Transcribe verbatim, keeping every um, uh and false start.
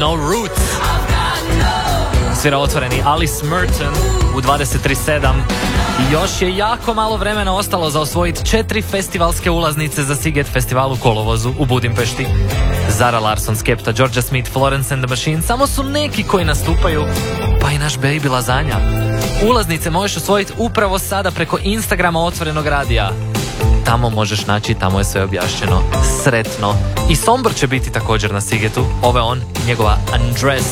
No Roots. Svira otvoreni Alice Merton u dvadeset tri sedam. I još je jako malo vremena ostalo za osvojiti četiri festivalske ulaznice za Sziget festival u kolovozu u Budimpešti. Zara Larsson, Skepta, Georgia Smith, Florence and the Machine samo su neki koji nastupaju, pa i naš Baby Lazanja. Ulaznice možeš osvojiti upravo sada preko Instagrama Otvorenog radija. Tamo možeš naći, tamo je sve objašnjeno. Sretno. I Sombor će biti također na Szigetu. Ovo je on, njegova Undress.